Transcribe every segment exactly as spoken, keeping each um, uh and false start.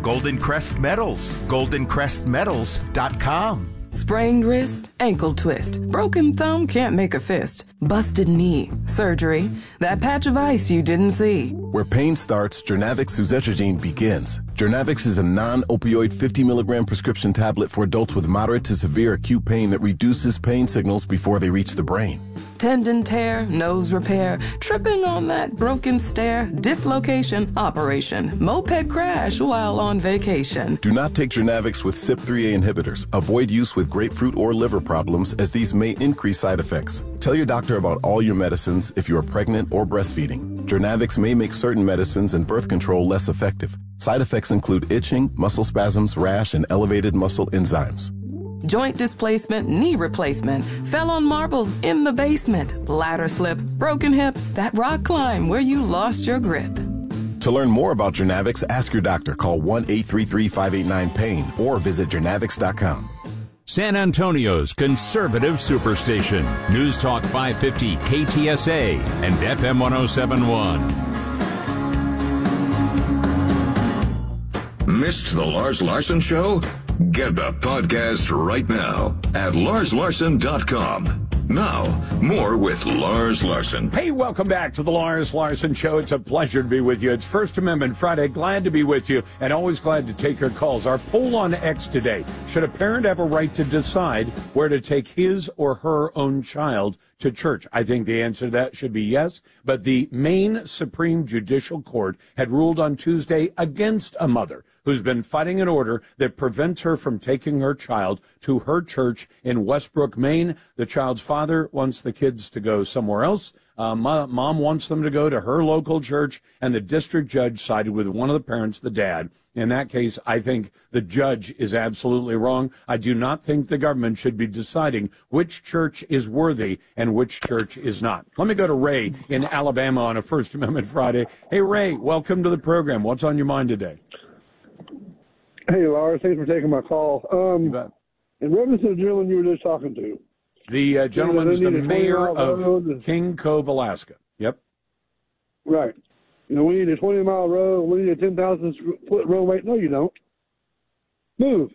Golden Crest Metals. golden crest metals dot com. Sprained wrist, ankle twist, broken thumb can't make a fist, busted knee, surgery, that patch of ice you didn't see. Where pain starts, Jernavix suzetrigine begins. Jernavix is a non-opioid fifty milligram prescription tablet for adults with moderate to severe acute pain that reduces pain signals before they reach the brain. Tendon tear, nose repair, tripping on that broken stair, dislocation, operation, moped crash while on vacation. Do not take Jernavix with C Y P three A inhibitors. Avoid use with grapefruit or liver problems, as these may increase side effects. Tell your doctor about all your medicines if you are pregnant or breastfeeding. Jernavix may make certain medicines and birth control less effective. Side effects include itching, muscle spasms, rash, and elevated muscle enzymes. Joint displacement, knee replacement, fell on marbles in the basement, ladder slip, broken hip, that rock climb where you lost your grip. To learn more about Jernavix, ask your doctor. Call one eight three three, five eight nine, pain or visit jernavix dot com. San Antonio's conservative superstation. News Talk five fifty K T S A and F M one oh seven point one. Missed the Lars Larson Show? Get the podcast right now at lars larson dot com. Now, more with Lars Larson. Hey, welcome back to the Lars Larson Show. It's a pleasure to be with you. It's First Amendment Friday. Glad to be with you and always glad to take your calls. Our poll on X today: should a parent have a right to decide where to take his or her own child to church? I think the answer to that should be yes, but the Maine Supreme Judicial Court had ruled on Tuesday against a mother who's been fighting an order that prevents her from taking her child to her church in Westbrook, Maine. The child's father wants the kids to go somewhere else. Uh, mom wants them to go to her local church, and the district judge sided with one of the parents, the dad. In that case, I think the judge is absolutely wrong. I do not think the government should be deciding which church is worthy and which church is not. Let me go to Ray in Alabama on a First Amendment Friday. Hey, Ray, welcome to the program. What's on your mind today? Hey, Lars, thanks for taking my call. Um, in reference to the gentleman you were just talking to. The uh, gentleman is the mayor of road. King Cove, Alaska. Yep. Right. You know, we need a twenty-mile road. We need a ten thousand foot roadway. No, you don't. Move.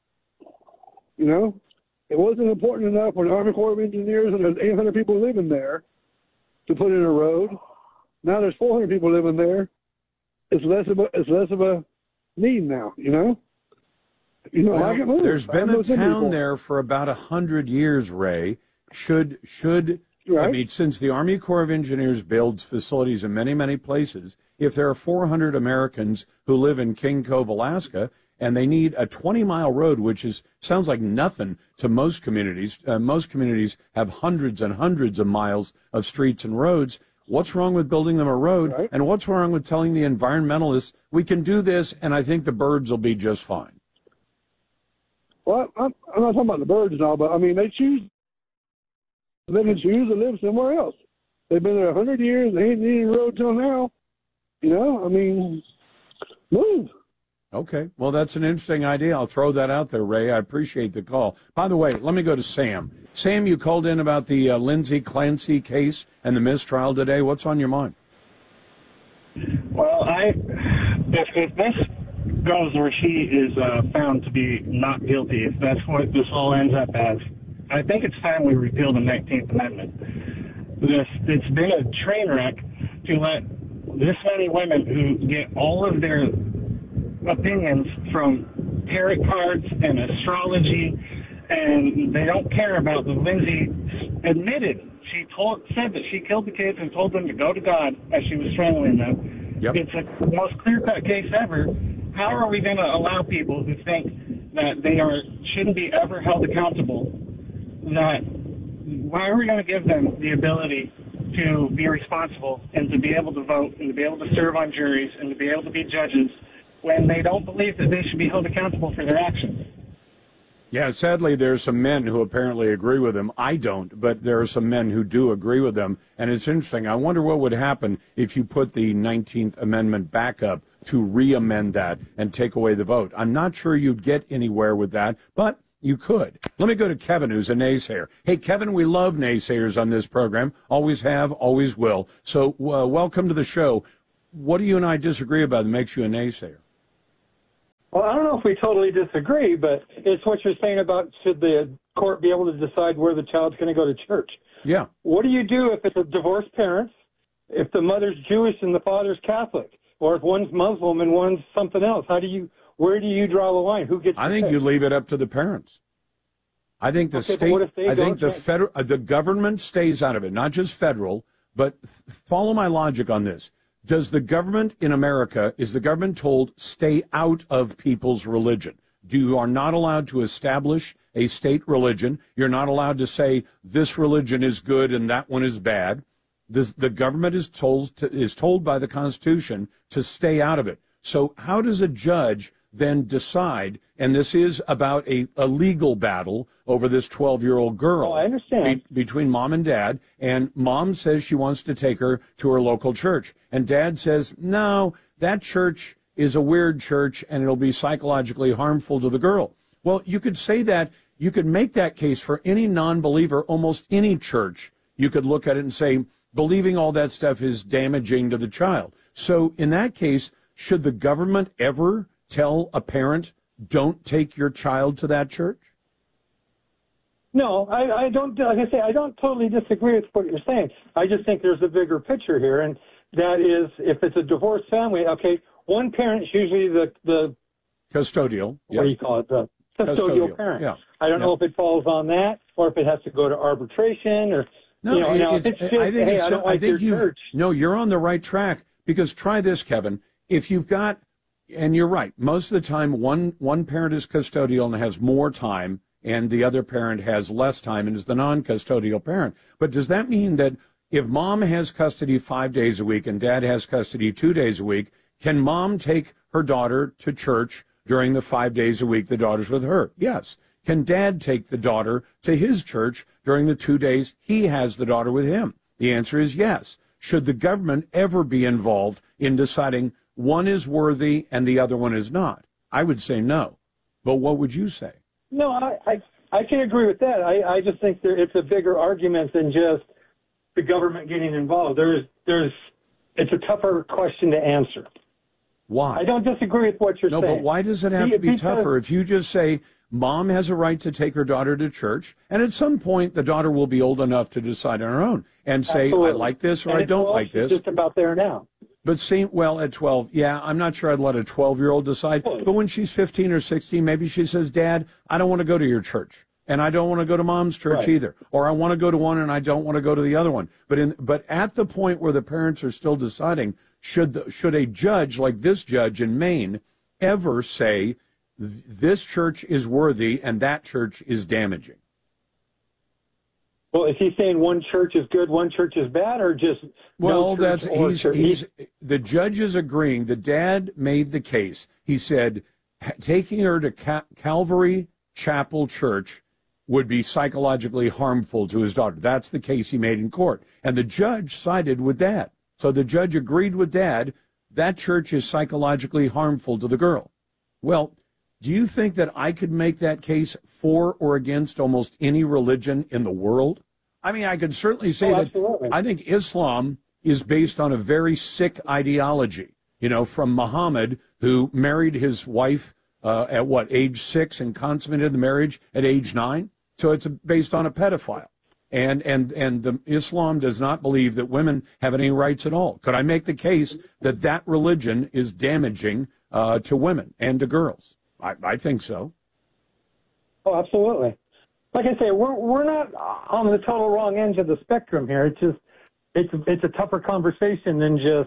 You know, it wasn't important enough for the Army Corps of Engineers and there's eight hundred people living there to put in a road. Now there's four hundred people living there. It's less of a, it's less of a need now, you know? You know, well, I can move. There's been a town there for about a hundred years, Ray. Should, should, right. I mean, since the Army Corps of Engineers builds facilities in many, many places, if there are four hundred Americans who live in King Cove, Alaska, and they need a twenty-mile road, which is sounds like nothing to most communities. Uh, most communities have hundreds and hundreds of miles of streets and roads. What's wrong with building them a road? Right. And what's wrong with telling the environmentalists, we can do this, and I think the birds will be just fine? Well, I'm, I'm not talking about the birds and all, but, I mean, they choose, they can choose to live somewhere else. They've been there a hundred years, they ain't needed a road till now. You know, I mean, move. Okay. Well, that's an interesting idea. I'll throw that out there, Ray. I appreciate the call. By the way, let me go to Sam. Sam, you called in about the uh, Lindsay Clancy case and the mistrial today. What's on your mind? Well, I if, if this goes where she is uh, found to be not guilty, if that's what this all ends up as, I think it's time we repeal the nineteenth Amendment. This, it's been a train wreck to let this many women who get all of their opinions from tarot cards and astrology, and they don't care about the Lindsay admitted. She told, said that she killed the kids and told them to go to God as she was strangling them. Yep. It's a most clear-cut case ever. How are we going to allow people who think that they are shouldn't be ever held accountable? That why are we going to give them the ability to be responsible and to be able to vote and to be able to serve on juries and to be able to be judges when they don't believe that they should be held accountable for their actions? Yeah, sadly, there's some men who apparently agree with him. I don't, but there are some men who do agree with him. And it's interesting. I wonder what would happen if you put the nineteenth Amendment back up to re-amend that and take away the vote. I'm not sure you'd get anywhere with that, but you could. Let me go to Kevin, who's a naysayer. Hey, Kevin, we love naysayers on this program. Always have, always will. So uh, welcome to the show. What do you and I disagree about that makes you a naysayer? Well, I don't know if we totally disagree, but it's what you're saying about should the court be able to decide where the child's going to go to church. Yeah. What do you do if it's a divorced parents, if the mother's Jewish and the father's Catholic, or if one's Muslim and one's something else? How do you, where do you draw the line? Who gets I to think pick? you leave it up to the parents. I think the Okay, but state, what if they I think don't the check- federal, uh, the government stays out of it, not just federal, but f- follow my logic on this. Does the government in America, is the government told, stay out of people's religion? You are not allowed to establish a state religion. You're not allowed to say this religion is good and that one is bad. This, the government is told to, is told by the Constitution to stay out of it. So how does a judge then decide, and this is about a, a legal battle over this twelve-year-old girl. Oh, I understand. Be, between mom and dad, and mom says she wants to take her to her local church, and dad says, no, that church is a weird church, and it'll be psychologically harmful to the girl. Well, you could say that, you could make that case for any non-believer, almost any church. You could look at it and say, believing all that stuff is damaging to the child. So in that case, should the government ever tell a parent, don't take your child to that church? No, I, I don't, like I say, I don't totally disagree with what you're saying. I just think there's a bigger picture here, and that is if it's a divorced family, okay, one parent's usually the, the custodial. What do you call it? The custodial, Custodial, parent. yeah. I don't Yeah. know if it falls on that or if it has to go to arbitration or, No, you know, it- now it's, if it's just, I think hey, it's, I don't I like think your you've, church. no, you're on the right track, because try this, Kevin. If you've got, and you're right, most of the time one, one parent is custodial and has more time, and the other parent has less time and is the non-custodial parent. But does that mean that if mom has custody five days a week and dad has custody two days a week, can mom take her daughter to church during the five days a week the daughter's with her? Yes. Can dad take the daughter to his church during the two days he has the daughter with him? The answer is yes. Should the government ever be involved in deciding one is worthy and the other one is not? I would say no. But what would you say? No, I, I, I can agree with that. I, I just think there, it's a bigger argument than just the government getting involved. There's, there's, it's a tougher question to answer. Why? I don't disagree with what you're no, saying. No, but why does it have Be, to be because, tougher? If you just say mom has a right to take her daughter to church, and at some point the daughter will be old enough to decide on her own and say, absolutely. I like this or and I don't like this. It's just about there now. But see, well, at twelve, yeah, I'm not sure I'd let a twelve-year-old decide. But when she's fifteen or sixteen, maybe she says, Dad, I don't want to go to your church. And I don't want to go to mom's church right. either. Or I want to go to one and I don't want to go to the other one. But in, but at the point where the parents are still deciding, should the, should a judge like this judge in Maine ever say, this church is worthy and that church is damaging? Well, is he saying one church is good, one church is bad, or just well? No church that's or he's, church? he's the judge is agreeing. The dad made the case. He said taking her to Ca- Calvary Chapel Church would be psychologically harmful to his daughter. That's the case he made in court, and the judge sided with dad. So the judge agreed with dad. That church is psychologically harmful to the girl. Well, do you think that I could make that case for or against almost any religion in the world? I mean, I could certainly say oh, that absolutely. I think Islam is based on a very sick ideology, you know, from Muhammad, who married his wife uh, at what, age six, and consummated the marriage at age nine? So it's based on a pedophile. And and and the Islam does not believe that women have any rights at all. Could I make the case that that religion is damaging uh, to women and to girls? I, I think so. Oh, absolutely. Like I say, we're we're not on the total wrong end of the spectrum here. It's just it's it's a tougher conversation than just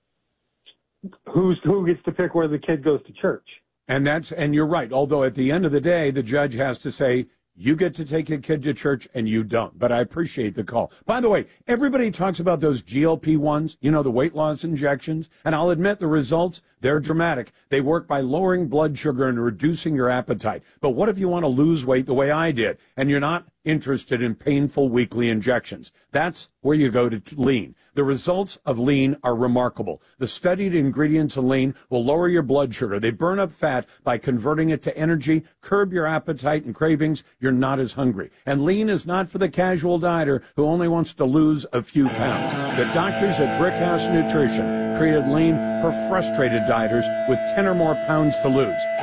who's who gets to pick where the kid goes to church. And that's and you're right. Although at the end of the day, the judge has to say, you get to take your kid to church and you don't. But I appreciate the call. By the way, everybody talks about those G L P ones, you know, the weight loss injections. And I'll admit the results, they're dramatic. They work by lowering blood sugar and reducing your appetite. But what if you want to lose weight the way I did and you're not interested in painful weekly injections? That's where you go to lean. The results of lean are remarkable. The studied ingredients in lean will lower your blood sugar. They burn up fat by converting it to energy, curb your appetite and cravings. You're not as hungry. And lean is not for the casual dieter who only wants to lose a few pounds. The doctors at Brickhouse Nutrition created lean for frustrated dieters with ten or more pounds to lose.